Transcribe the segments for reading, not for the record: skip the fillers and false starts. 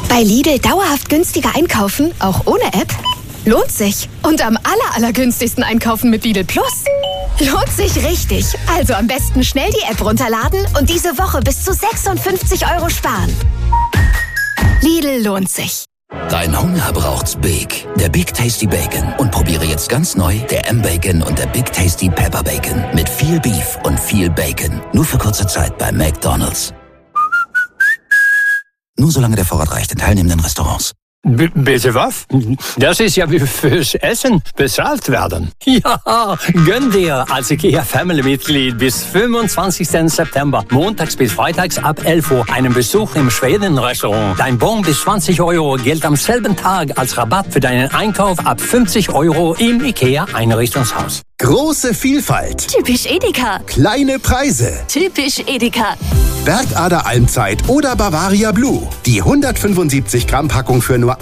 Bei Lidl dauerhaft günstiger einkaufen, auch ohne App? Lohnt sich. Und am allergünstigsten einkaufen mit Lidl Plus? Lohnt sich richtig. Also am besten schnell die App runterladen und diese Woche bis zu 56 € sparen. Lidl lohnt sich. Dein Hunger braucht's Big. Der Big Tasty Bacon. Und probiere jetzt ganz neu der M-Bacon und der Big Tasty Pepper Bacon. Mit viel Beef und viel Bacon. Nur für kurze Zeit bei McDonald's. Nur solange der Vorrat reicht in teilnehmenden Restaurants. Bitte was? Das ist ja wie fürs Essen bezahlt werden. Ja, gönn dir als IKEA-Family-Mitglied bis 25. September, montags bis freitags ab 11 Uhr, einen Besuch im Schweden-Restaurant. Dein Bon bis 20 € gilt am selben Tag als Rabatt für deinen Einkauf ab 50 € im IKEA-Einrichtungshaus. Große Vielfalt. Typisch Edeka. Kleine Preise. Typisch Edeka. Bergader Almzeit oder Bavaria Blue. Die 175 Gramm Packung für nur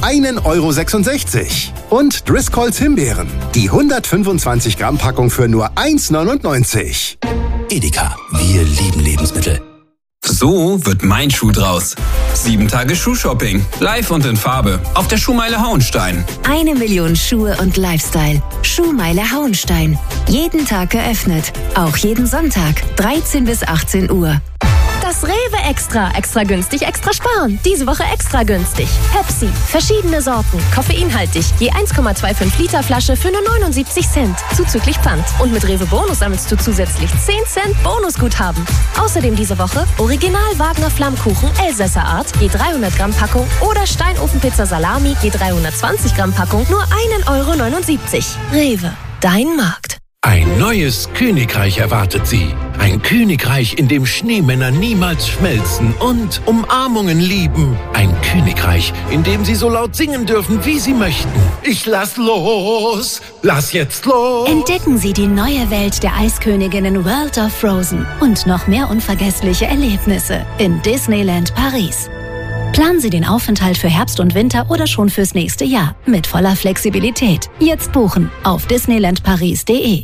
1,66 €. Und Driscolls Himbeeren. Die 125 Gramm Packung für nur 1,99 €. Edeka, wir lieben Lebensmittel. So wird mein Schuh draus. 7 Tage Schuhshopping. Live und in Farbe. Auf der Schuhmeile Hauenstein. 1 Million Schuhe und Lifestyle. Schuhmeile Hauenstein. Jeden Tag geöffnet. Auch jeden Sonntag. 13 bis 18 Uhr. Das Rewe Extra. Extra günstig, extra sparen. Diese Woche extra günstig. Pepsi. Verschiedene Sorten. Koffeinhaltig. Je 1,25 Liter Flasche für nur 79 Cent. Zuzüglich Pfand. Und mit Rewe Bonus sammelst du zusätzlich 10 Cent Bonusguthaben. Außerdem diese Woche Original Wagner Flammkuchen Elsässer Art. Je 300 Gramm Packung. Oder Steinofenpizza Salami. Je 320 Gramm Packung. Nur 1,79 €. Rewe. Dein Markt. Ein neues Königreich erwartet Sie. Ein Königreich, in dem Schneemänner niemals schmelzen und Umarmungen lieben. Ein Königreich, in dem Sie so laut singen dürfen, wie Sie möchten. Ich lass los, lass jetzt los. Entdecken Sie die neue Welt der Eisköniginnen World of Frozen und noch mehr unvergessliche Erlebnisse in Disneyland Paris. Planen Sie den Aufenthalt für Herbst und Winter oder schon fürs nächste Jahr mit voller Flexibilität. Jetzt buchen auf disneylandparis.de.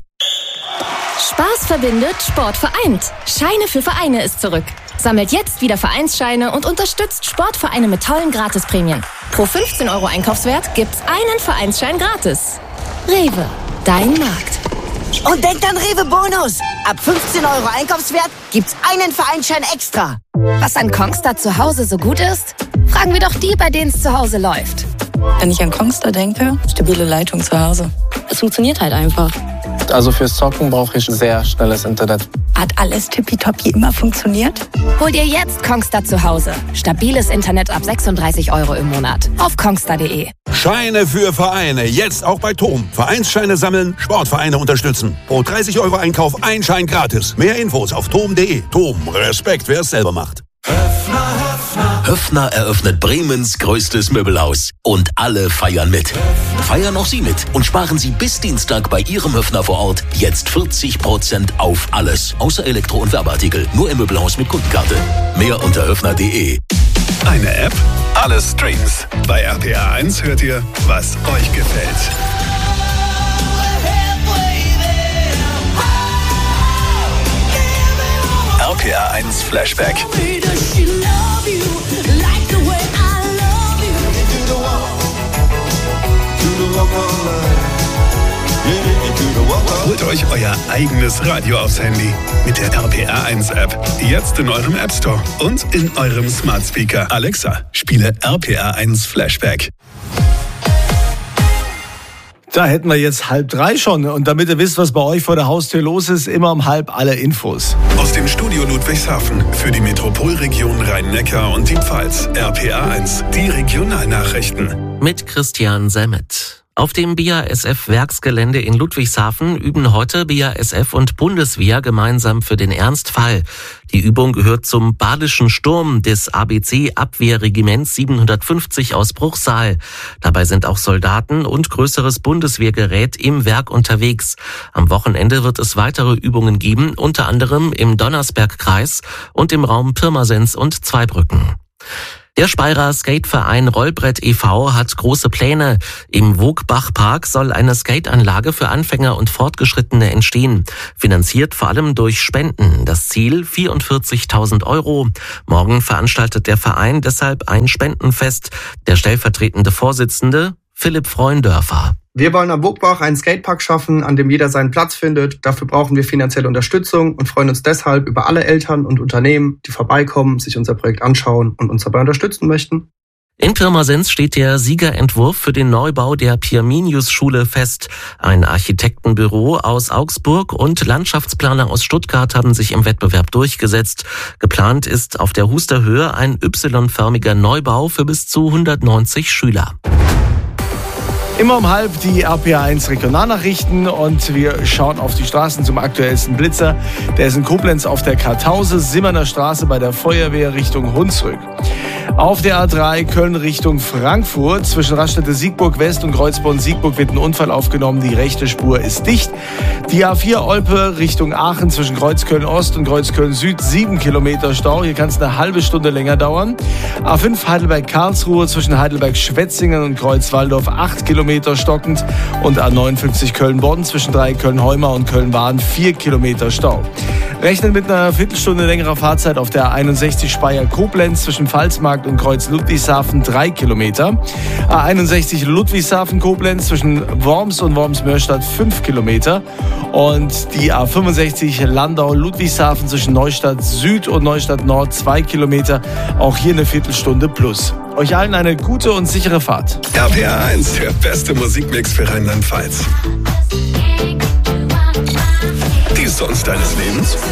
Spaß verbindet, Sport vereint. Scheine für Vereine ist zurück. Sammelt jetzt wieder Vereinsscheine und unterstützt Sportvereine mit tollen Gratisprämien. Pro 15 € Einkaufswert gibt's einen Vereinsschein gratis. Rewe, dein Markt. Und denkt an Rewe Bonus. Ab 15 € Einkaufswert gibt's einen Vereinsschein extra. Was an Kongstar zu Hause so gut ist? Fragen wir doch die, bei denen es zu Hause läuft. Wenn ich an Kongstar denke, stabile Leitung zu Hause. Es funktioniert halt einfach. Also fürs Zocken brauche ich sehr schnelles Internet. Hat alles tippitoppi immer funktioniert? Hol dir jetzt Kongstar zu Hause. Stabiles Internet ab 36 € im Monat. Auf kongstar.de. Scheine für Vereine. Jetzt auch bei TOM. Vereinsscheine sammeln, Sportvereine unterstützen. Pro 30 € Einkauf ein Schein gratis. Mehr Infos auf tom.de. TOM. Respekt, wer es selber macht. Höffner eröffnet Bremens größtes Möbelhaus. Und alle feiern mit. Feiern auch Sie mit und sparen Sie bis Dienstag bei Ihrem Höffner vor Ort jetzt 40% auf alles. Außer Elektro- und Werbeartikel. Nur im Möbelhaus mit Kundenkarte. Mehr unter höffner.de. Eine App, alle Streams. Bei RPA 1 hört ihr, was euch gefällt. RPA 1 Flashback. Holt euch euer eigenes Radio aufs Handy mit der RPA 1 App. Jetzt in eurem App Store und in eurem Smart Speaker. Alexa, spiele RPA 1 Flashback. Da hätten wir jetzt 2:30 schon. Und damit ihr wisst, was bei euch vor der Haustür los ist, immer um 2:30 alle Infos. Aus dem Studio Ludwigshafen für die Metropolregion Rhein-Neckar und die Pfalz. RPA 1, die Regionalnachrichten. Mit Christian Semmet. Auf dem BASF-Werksgelände in Ludwigshafen üben heute BASF und Bundeswehr gemeinsam für den Ernstfall. Die Übung gehört zum Badischen Sturm des ABC-Abwehrregiments 750 aus Bruchsal. Dabei sind auch Soldaten und größeres Bundeswehrgerät im Werk unterwegs. Am Wochenende wird es weitere Übungen geben, unter anderem im Donnersbergkreis und im Raum Pirmasens und Zweibrücken. Der Speyerer Skateverein Rollbrett e.V. hat große Pläne. Im Wogbach-Park soll eine Skateanlage für Anfänger und Fortgeschrittene entstehen. Finanziert vor allem durch Spenden. Das Ziel 44.000 €. Morgen veranstaltet der Verein deshalb ein Spendenfest. Der stellvertretende Vorsitzende Philipp Freundörfer. Wir wollen am Wogbach einen Skatepark schaffen, an dem jeder seinen Platz findet. Dafür brauchen wir finanzielle Unterstützung und freuen uns deshalb über alle Eltern und Unternehmen, die vorbeikommen, sich unser Projekt anschauen und uns dabei unterstützen möchten. In Pirmasens steht der Siegerentwurf für den Neubau der Pirminius-Schule fest. Ein Architektenbüro aus Augsburg und Landschaftsplaner aus Stuttgart haben sich im Wettbewerb durchgesetzt. Geplant ist auf der Husterhöhe ein Y-förmiger Neubau für bis zu 190 Schüler. Immer um 12 die RPA1 Regionalnachrichten und wir schauen auf die Straßen zum aktuellsten Blitzer. Der ist in Koblenz auf der Kartause, Simmerner Straße bei der Feuerwehr Richtung Hunsrück. Auf der A3 Köln Richtung Frankfurt zwischen Raststätte Siegburg West und Kreuzborn-Siegburg wird ein Unfall aufgenommen. Die rechte Spur ist dicht. Die A4 Olpe Richtung Aachen zwischen Kreuzköln Ost und Kreuzköln Süd 7 Kilometer Stau. Hier kann es eine halbe Stunde länger dauern. A5 Heidelberg-Karlsruhe zwischen Heidelberg-Schwetzingen und Kreuzwaldorf 8 Kilometer stockend. Und A59 Köln-Bonn zwischen Köln-Heuma und Köln-Bahn 4 Kilometer Stau. Rechnen mit einer Viertelstunde längerer Fahrzeit auf der A61 Speyer-Koblenz zwischen Pfalzmarkt und Kreuz Ludwigshafen 3 Kilometer. A61 Ludwigshafen-Koblenz zwischen Worms und Worms-Mörstadt 5 Kilometer. Und die A65 Landau-Ludwigshafen zwischen Neustadt Süd und Neustadt Nord 2 Kilometer. Auch hier eine Viertelstunde plus. Euch allen eine gute und sichere Fahrt. RPA1, der beste Musikmix für Rheinland-Pfalz. Die Songs deines Lebens?